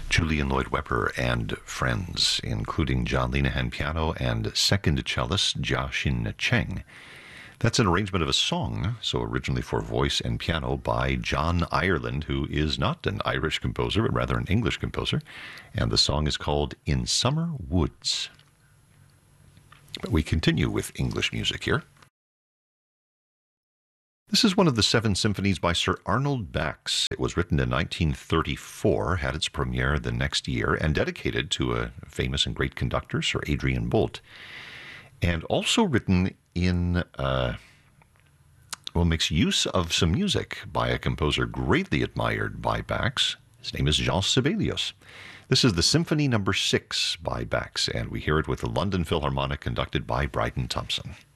Julian Lloyd Webber and friends, including John Linehan piano and second cellist Jia-Shin Cheng. That's an arrangement of a song, so originally for voice and piano, by John Ireland, who is not an Irish composer, but rather an English composer. And the song is called In Summer Woods. But we continue with English music here. This is one of the 7 symphonies by Sir Arnold Bax. It was written in 1934, had its premiere the next year, and dedicated to a famous and great conductor, Sir Adrian Boult. And also written in, makes use of some music by a composer greatly admired by Bax. His name is Jean Sibelius. This is the Symphony No. 6 by Bax, and we hear it with the London Philharmonic conducted by Bryden Thompson.